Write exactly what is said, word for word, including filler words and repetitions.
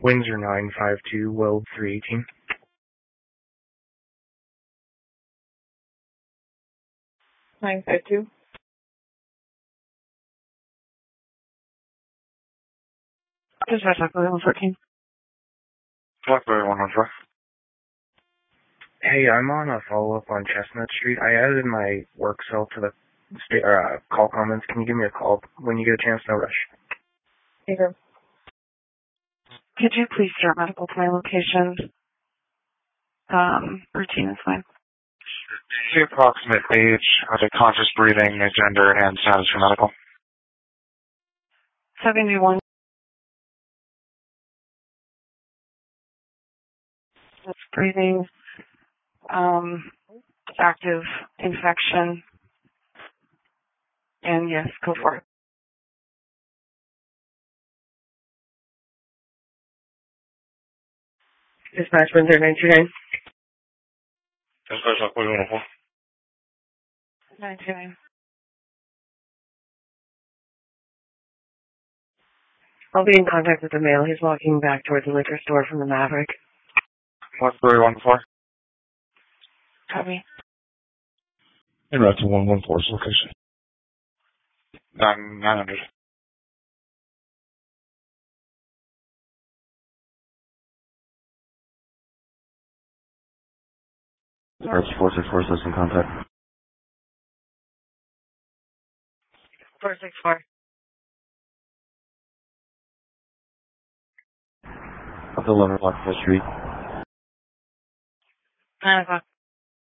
Windsor nine five two, Weld three eighteen. nine five two. Dispatch Aquila one fourteen. Aquila one one four. Hey, I'm on a follow-up on Chestnut Street. I added my work cell to the sta- uh, call comments. Can you give me a call when you get a chance? No rush. Here. Could you please start medical to my location? Um, routine is fine. The approximate age, uh, the conscious breathing, uh, gender, and status for medical. seventy-one. That's breathing. Um, active infection. And yes, go for it. Dispatch Windsor nine two nine. Dispatch Aquila one one four. nine two nine. I'll be in contact with the male. He's walking back towards the liquor store from the Maverick. Aquila one one four. Copy. En route to one one four's location. nine hundred. That's four six four, in contact. four six four. Up to eleven o'clock Fifth Street. nine o'clock.